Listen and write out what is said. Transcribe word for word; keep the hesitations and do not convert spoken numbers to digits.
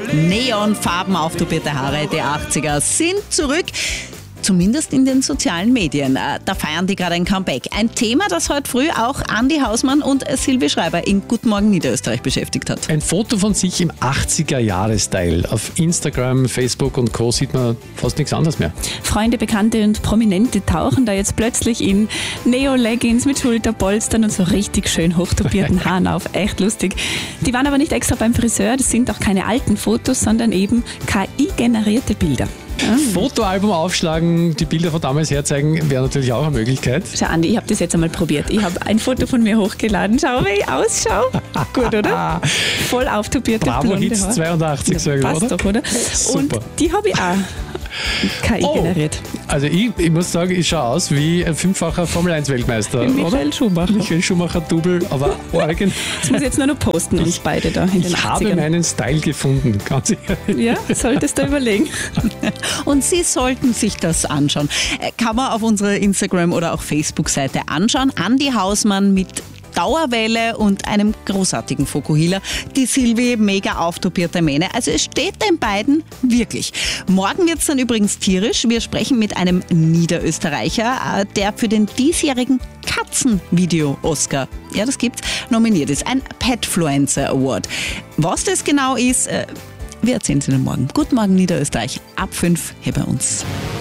Neonfarben auftopierte Haare der achtziger sind zurück. Zumindest in den sozialen Medien. Da feiern die gerade ein Comeback. Ein Thema, das heute früh auch Andi Hausmann und Silvi Schreiber in Guten Morgen Niederösterreich beschäftigt hat. Ein Foto von sich im achtziger-Jahre-Style. Auf Instagram, Facebook und Co. sieht man fast nichts anderes mehr. Freunde, Bekannte und Prominente tauchen da jetzt plötzlich in Neo-Leggings mit Schulterpolstern und so richtig schön hochtopierten Haaren auf. Echt lustig. Die waren aber nicht extra beim Friseur. Das sind auch keine alten Fotos, sondern eben K I-generierte Bilder. Ah. Fotoalbum aufschlagen, die Bilder von damals herzeigen, wäre natürlich auch eine Möglichkeit. Schau, Andi, ich habe das jetzt einmal probiert. Ich habe ein Foto von mir hochgeladen. Schau, wie ich ausschaue. Gut, oder? Voll auftopierte Bravo blonde Hits Haare. zweiundachtzig, Ja, sagen wir, passt oder? doch, oder? Super. Und die habe ich auch K I Oh, generiert. Also ich, ich muss sagen, ich schaue aus wie ein fünffacher Formel eins Weltmeister. Michael oder? Schumacher. Michael Schumacher, Double, aber original. Das muss ich jetzt nur noch posten, uns beide da in den Ich habe achtzigern. meinen Style gefunden, ganz ehrlich. Ja, solltest du überlegen. Und Sie sollten sich das anschauen. Kann man auf unserer Instagram- oder auch Facebook-Seite anschauen. Andi Hausmann mit Dauerwelle und einem großartigen Fokuhila. Die Silvi, mega auftopierte Mähne. Also es steht den beiden wirklich. Morgen wird es dann übrigens tierisch. Wir sprechen mit einem Niederösterreicher, der für den diesjährigen Katzenvideo-Oscar, ja das gibt's, nominiert ist. Ein Petfluencer Award. Was das genau ist, wir erzählen es Ihnen morgen. Guten Morgen Niederösterreich. Ab fünf hier bei uns.